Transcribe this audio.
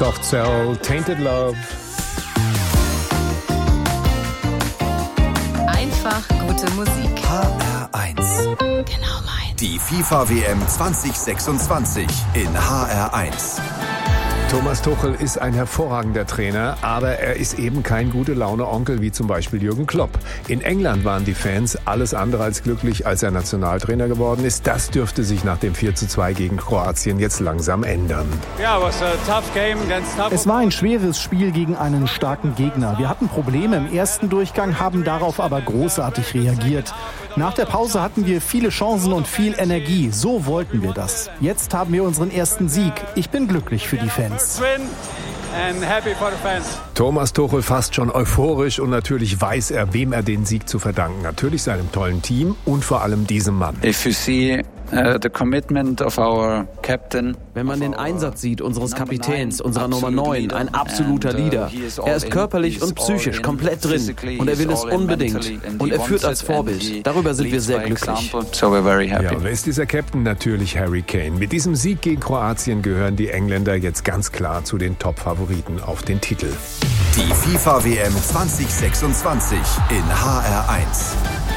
Soft Cell, Tainted Love. Einfach gute Musik. HR1. Genau meins. Die FIFA-WM 2026 in HR1. Thomas Tuchel ist ein hervorragender Trainer, aber er ist eben kein Gute-Laune-Onkel wie zum Beispiel Jürgen Klopp. In England waren die Fans alles andere als glücklich, als er Nationaltrainer geworden ist. Das dürfte sich nach dem 4:2 gegen Kroatien jetzt langsam ändern. Es war ein schweres Spiel gegen einen starken Gegner. Wir hatten Probleme im ersten Durchgang, haben darauf aber großartig reagiert. Nach der Pause hatten wir viele Chancen und viel Energie. So wollten wir das. Jetzt haben wir unseren ersten Sieg. Ich bin glücklich für die Fans. Thomas Tuchel fast schon euphorisch und natürlich weiß er, wem er den Sieg zu verdanken. Natürlich seinem tollen Team und vor allem diesem Mann. If you see the commitment of our captain. Wenn man den Einsatz sieht unseres Kapitäns, unserer Nummer 9, ein absoluter Leader. Er ist körperlich und psychisch komplett drin und er will es unbedingt. Und er führt als Vorbild. Darüber sind wir sehr glücklich. Ja, und wer ist dieser Captain? Natürlich Harry Kane. Mit diesem Sieg gegen Kroatien gehören die Engländer jetzt ganz klar zu den Top-Favoriten auf den Titel. Die FIFA-WM 2026 in HR1.